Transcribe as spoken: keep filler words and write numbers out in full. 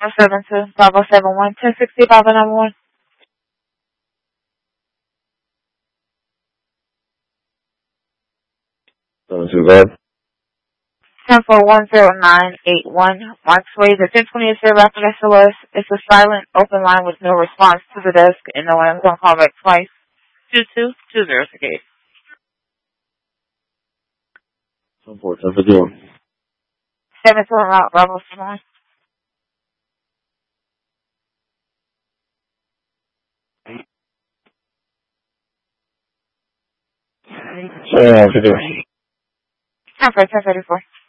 seven two, five oh seven one, ten sixty, five oh nine one. seven two five. ten four one zero nine eight one, Marksway, the ten twenty is here after S L S. It's a silent, open line with no response to the desk, and no one is going to call back twice. two two two zero six eight. seven four, ten fifty-one. seven two route, Bravo seven. seven one fifty-one. ten four, ten thirty-four.